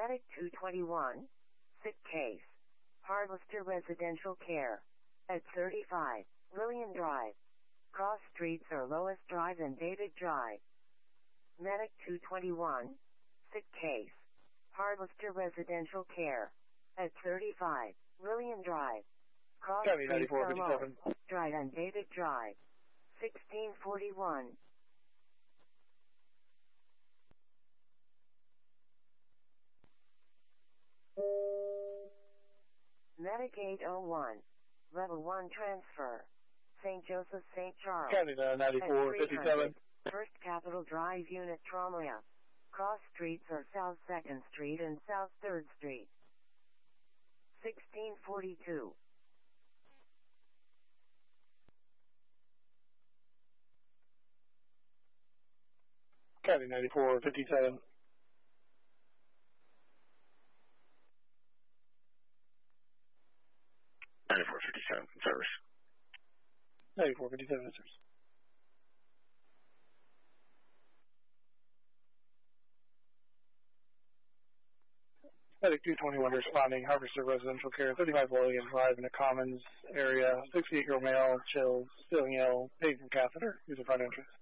Medic 221, sick case. Harvester Residential Care. At 35, William Drive. Cross streets are Lois Drive and David Drive. Medic 221, sick case. Harvester Residential Care. At 35, William Drive. Cross streets are Lois Drive and David Drive. 1641. Medic 801. Level 1 transfer. St. Joseph, St. Charles. County 9457. First Capitol Drive Unit Trauma. Cross streets are South 2nd Street and South 3rd Street. 1642. County 9457. 9457 service. 9457 service. Medic 221 responding, Harvester Residential Care, 35 William Drive in the Commons area, 68-year-old male, chills, feeling ill, pain from catheter, use a front entrance.